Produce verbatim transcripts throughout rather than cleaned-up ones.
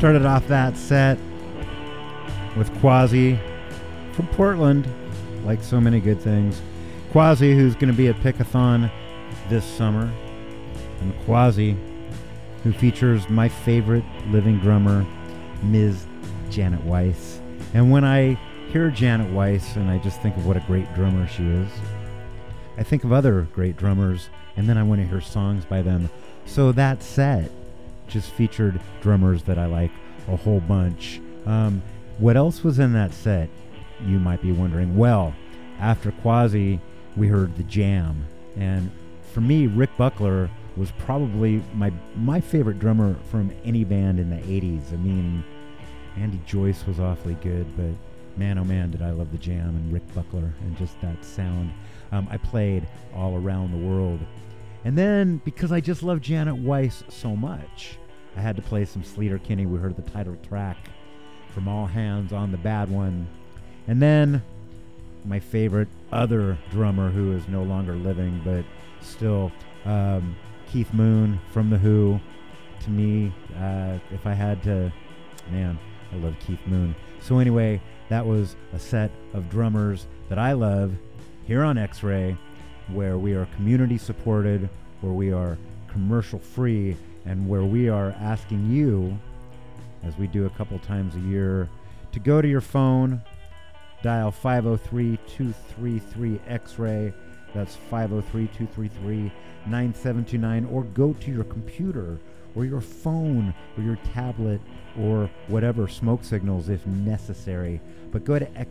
Started off that set with Quasi from Portland, like so many good things. Quasi, who's going to be at Pickathon this summer, and Quasi, who features my favorite living drummer, Miz Janet Weiss. And when I hear Janet Weiss and I just think of what a great drummer she is, I think of other great drummers, and then I want to hear songs by them. So that set just featured drummers that I like a whole bunch. Um, what else was in that set, you might be wondering? Well, after Quasi, we heard The Jam. And for me, Rick Buckler was probably my my favorite drummer from any band in the eighties. I mean, Andy Joyce was awfully good, but man, oh man, did I love The Jam and Rick Buckler and just that sound. Um, I played all around the world. And then, because I just love Janet Weiss so much, I had to play some Sleater Kinney. We heard the title track from All Hands on the Bad One. And then, my favorite other drummer who is no longer living, but still, um, Keith Moon from The Who. To me, uh, if I had to, man, I love Keith Moon. So anyway, that was a set of drummers that I love here on X-Ray, where we are community supported, where we are commercial free, and where we are asking you, as we do a couple times a year, to go to your phone, dial five oh three, two three three, X-Ray, that's five oh three, two three three, nine seven two nine, or go to your computer or your phone or your tablet or whatever, smoke signals if necessary. But go to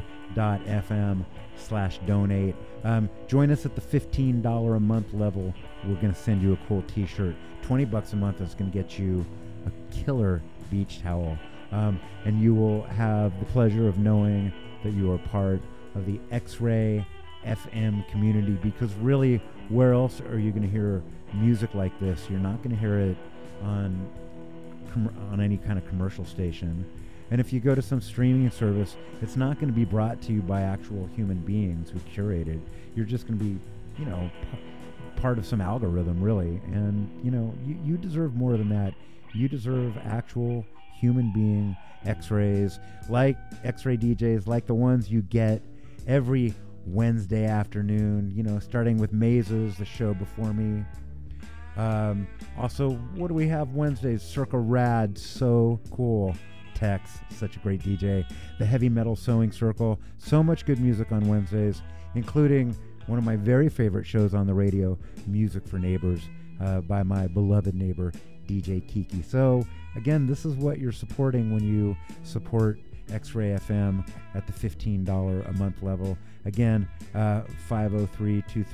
xray.fm slash donate. Um, join us at the fifteen dollars a month level. We're going to send you a cool t-shirt. twenty bucks a month is going to get you a killer beach towel. Um, and you will have the pleasure of knowing that you are part of the X-Ray F M community, because really, where else are you going to hear music like this? You're not going to hear it on com- on any kind of commercial station. And if you go to some streaming service, it's not going to be brought to you by actual human beings who curate it. You're just going to be, you know, p- part of some algorithm, really. And, you know, you, you deserve more than that. You deserve actual human being X-rays, like X-ray D Js, like the ones you get every Wednesday afternoon, you know, starting with Mazes, the show before me. Um, also, what do we have Wednesdays? Circa Rad, so cool. Tex, such a great D J. The Heavy Metal Sewing Circle, so much good music on Wednesdays, including one of my very favorite shows on the radio, Music for Neighbors, uh, by my beloved neighbor, D J Kiki. So, again, this is what you're supporting when you support X-Ray F M at the fifteen dollars a month level. Again, uh, five oh three, two